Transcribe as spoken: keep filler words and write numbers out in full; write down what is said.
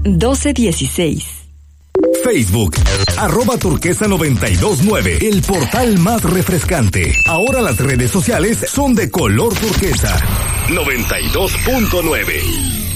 doce dieciséis. Facebook, arroba turquesa noventa y dos nueve, el portal más refrescante. Ahora las redes sociales son de color turquesa. noventa y dos punto nueve.